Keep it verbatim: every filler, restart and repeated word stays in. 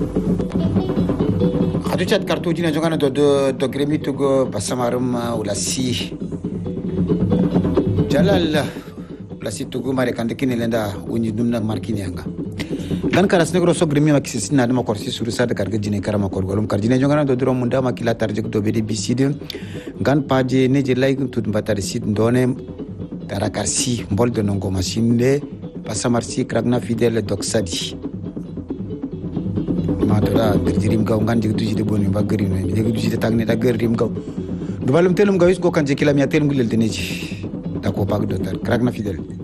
Chat kartu jina jongana do do do gremi tugo basamarum ulasi jalal ulasi tugo mare kande kini lenda unyi dunna markini anga kan karas negro so gremi makisi sinna dama korsi suru sada karga jine karama korgolum kar jine jongana do dro munda makila tarje do bedi biside gan paje neje lay tut mbatare sid ndone tarakarsi mbol de nongo masinde basamarsi kragna fidèle doksadi madara dirjirim gaw ngan jigi tuji de boni bagari no jigi tuji de tagne da gerim gaw do balum telum gawis go kan je kilam ya telum gulel teneji da ko pag do tar kragna fidèle